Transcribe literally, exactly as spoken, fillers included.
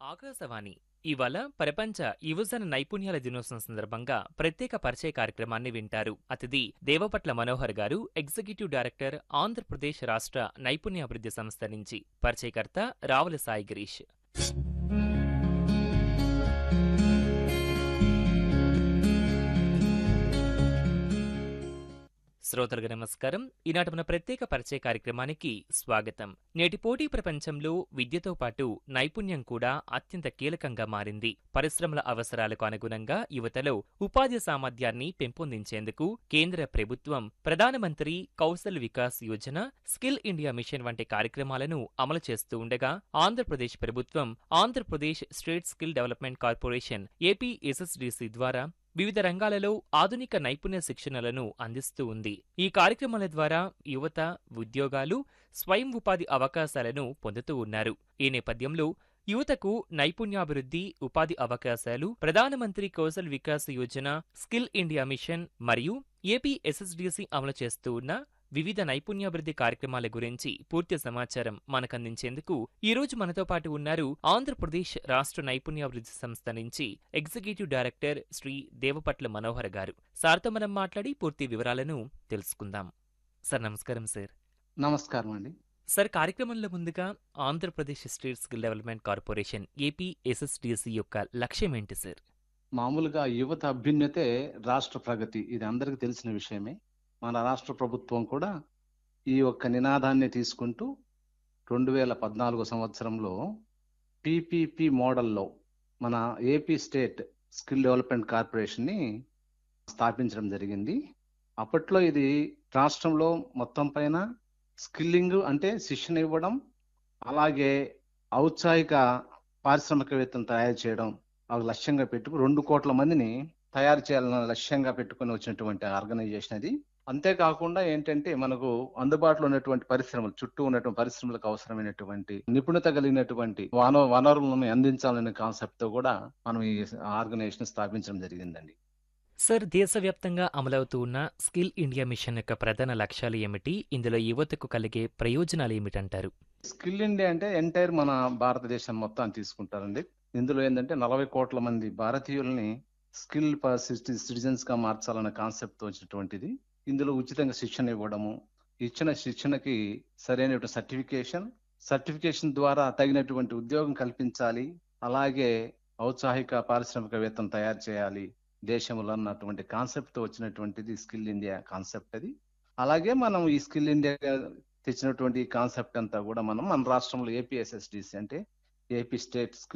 ఆకాశవాణి ఇవాళ ప్రపంచ యువజన నైపుణ్యాల దినోత్సవం సందర్భంగా ప్రత్యేక పరిచయ కార్యక్రమాన్ని వింటారు. అతిథి దేవపట్ల మనోహర్ గారు, ఎగ్జిక్యూటివ్ డైరెక్టర్, ఆంధ్రప్రదేశ్ రాష్ట్ర నైపుణ్యాభివృద్ధి సంస్థ నుంచి. పరిచయకర్త రావుల సాయి గిరీష్. శ్రోతలకు నమస్కారం. ఈనాటి మన ప్రత్యేక పరిచయ కార్యక్రమానికి స్వాగతం. నేటి పోటీ ప్రపంచంలో విద్యతో పాటు నైపుణ్యం కూడా అత్యంత కీలకంగా మారింది. పరిశ్రమల అవసరాలకు అనుగుణంగా యువతలో ఉపాధి సామర్థ్యాన్ని పెంపొందించేందుకు కేంద్ర ప్రభుత్వం ప్రధానమంత్రి Kaushal Vikas Yojana, skill India mission వంటి కార్యక్రమాలను అమలు చేస్తూ ఉండగా, ఆంధ్రప్రదేశ్ ప్రభుత్వం Andhra Pradesh state skill development corporation AP SSDC ద్వారా వివిధ రంగాలలో ఆధునిక నైపుణ్య శిక్షణలను అందిస్తూ ఉంది. ఈ కార్యక్రమాల ద్వారా యువత ఉద్యోగాలు, స్వయం ఉపాధి అవకాశాలను పొందుతూ ఉన్నారు. ఈ నేపథ్యంలో యువతకు నైపుణ్యాభివృద్ధి, ఉపాధి అవకాశాలు, ప్రధానమంత్రి Kaushal Vikas Yojana, skill India mission మరియు ఏపీ ఎస్ఎస్డిసి అమలు చేస్తూ ఉన్న వివిధ నైపుణ్యాభివృద్ధి కార్యక్రమాల గురించి పూర్తి సమాచారం మనకందించేందుకు ఈ రోజు మనతో పాటు ఉన్నారు ఆంధ్రప్రదేశ్ రాష్ట్ర నైపుణ్యాభివృద్ధి సంస్థ నుంచి ఎగ్జిక్యూటివ్ డైరెక్టర్ శ్రీ దేవపట్ల మనోహర్ గారు. సార్తో మనం మాట్లాడి పూర్తి వివరాలను తెలుసుకుందాం. సార్ నమస్కారం. సార్ నమస్కారం అండి. సార్, కార్యక్రమంలో ముందుగా Andhra Pradesh state skill development corporation AP SSDC యొక్క లక్ష్యం ఏంటి సార్? మామూలుగా యువత అభ్యున్నతే రాష్ట్ర ప్రగతి, ఇది అందరికీ తెలిసిన విషయమే. మన రాష్ట్ర ప్రభుత్వం కూడా ఈ యొక్క నినాదాన్ని తీసుకుంటూ రెండు వేల పద్నాలుగో సంవత్సరంలో పీపీపీ మోడల్లో మన ఏపీ స్టేట్ స్కిల్ డెవలప్మెంట్ కార్పొరేషన్ని స్థాపించడం జరిగింది. అప్పట్లో ఇది రాష్ట్రంలో మొత్తం పైన స్కిల్లింగ్ అంటే శిక్షణ ఇవ్వడం, అలాగే ఔత్సాహిక పారిశ్రామికవేత్తలను తయారు చేయడం ఒక లక్ష్యంగా పెట్టుకుని రెండు కోట్ల మందిని తయారు చేయాలన్న లక్ష్యంగా పెట్టుకుని వచ్చినటువంటి ఆర్గనైజేషన్ అది. అంతేకాకుండా ఏంటంటే మనకు అందుబాటులో ఉన్నటువంటి పరిశ్రమలు, చుట్టూ ఉన్నటువంటి పరిశ్రమలకు అవసరమైనటువంటి నిపుణత కలిగినటువంటి వన వనరులను అందించాలనే కాన్సెప్ట్ తో కూడా మనం ఈ ఆర్గనైజేషన్ స్థాపించడం జరిగిందండి. సార్, దేశవ్యాప్తంగా అమలవుతూ ఉన్న స్కిల్ ఇండియా మిషన్ యొక్క ప్రధాన లక్ష్యాలు ఏమిటి? ఇందులో యువతకు కలిగే ప్రయోజనాలు ఏమిటంటారు? స్కిల్ ఇండియా అంటే ఎంటైర్ మన భారతదేశం మొత్తాన్ని తీసుకుంటారండి. ఇందులో ఏంటంటే నలభై కోట్ల మంది భారతీయుల్ని స్కిల్ సిటిజన్స్ గా మార్చాలన్న కాన్సెప్ట్ తో వచ్చినటువంటిది. ఇందులో ఉచితంగా శిక్షణ ఇవ్వడము, ఇచ్చిన శిక్షణకి సరైన సర్టిఫికేషన్ సర్టిఫికేషన్ ద్వారా తగినటువంటి ఉద్యోగం కల్పించాలి, అలాగే ఔత్సాహిక పారిశ్రామికవేత్తను తయారు చేయాలి దేశంలో అన్నటువంటి కాన్సెప్ట్ తో వచ్చినటువంటిది స్కిల్ ఇండియా కాన్సెప్ట్ అది. అలాగే మనం ఈ స్కిల్ ఇండియా తెచ్చినటువంటి కాన్సెప్ట్ అంతా కూడా మనం మన రాష్ట్రంలో ఏపీ ఎస్ఎస్డిసి అంటే ఏపీ స్టేట్